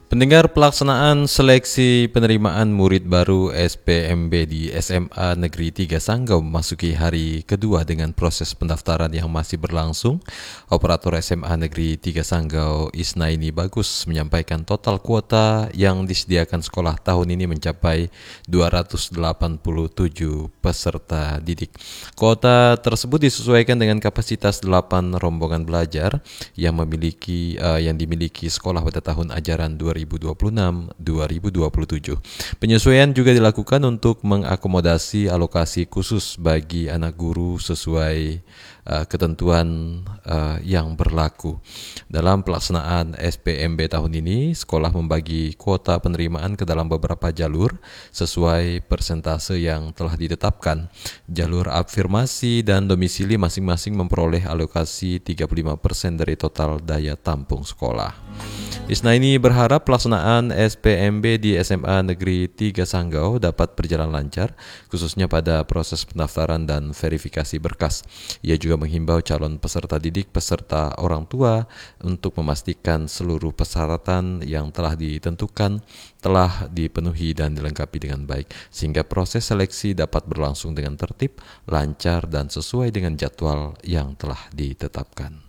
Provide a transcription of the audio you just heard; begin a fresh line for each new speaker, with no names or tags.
Pendengar, pelaksanaan seleksi penerimaan murid baru SPMB di SMA Negeri 3 Sanggau memasuki hari kedua dengan proses pendaftaran yang masih berlangsung. Operator SMA Negeri 3 Sanggau Isnaini Bagus menyampaikan total kuota yang disediakan sekolah tahun ini mencapai 287 peserta didik. Kuota tersebut disesuaikan dengan kapasitas 8 rombongan belajar yang dimiliki sekolah pada tahun ajaran 2026-2027. Penyesuaian juga dilakukan untuk mengakomodasi alokasi khusus bagi anak guru sesuai ketentuan yang berlaku. Dalam pelaksanaan SPMB tahun ini, sekolah membagi kuota penerimaan ke dalam beberapa jalur sesuai persentase yang telah ditetapkan. Jalur afirmasi dan domisili masing-masing memperoleh alokasi 35% dari total daya tampung sekolah. Isnaini berharap pelaksanaan SPMB di SMA Negeri 3 Sanggau dapat berjalan lancar, khususnya pada proses pendaftaran dan verifikasi berkas. Ia juga menghimbau calon peserta didik beserta orang tua untuk memastikan seluruh persyaratan yang telah ditentukan telah dipenuhi dan dilengkapi dengan baik, sehingga proses seleksi dapat berlangsung dengan tertib, lancar, dan sesuai dengan jadwal yang telah ditetapkan.